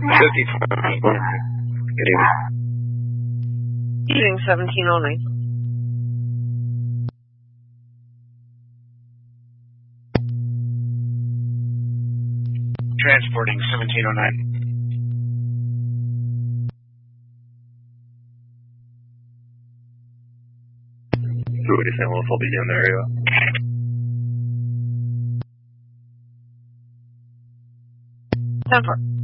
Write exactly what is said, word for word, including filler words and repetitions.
fifty-four. Good evening. Evening seventeen oh nine. Transporting seventeen oh nine. Fluid San Luis will be in the area. ten four.